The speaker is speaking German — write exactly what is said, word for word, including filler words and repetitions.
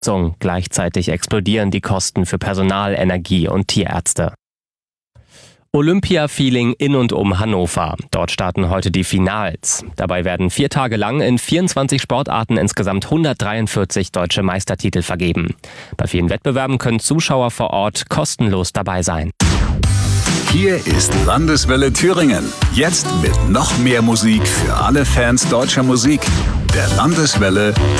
Gleichzeitig explodieren die Kosten für Personal, Energie und Tierärzte. Olympia-Feeling in und um Hannover. Dort starten heute die Finals. Dabei werden vier Tage lang in vierundzwanzig Sportarten insgesamt hundertdreiundvierzig deutsche Meistertitel vergeben. Bei vielen Wettbewerben können Zuschauer vor Ort kostenlos dabei sein. Hier ist Landeswelle Thüringen. Jetzt mit noch mehr Musik für alle Fans deutscher Musik. Der Landeswelle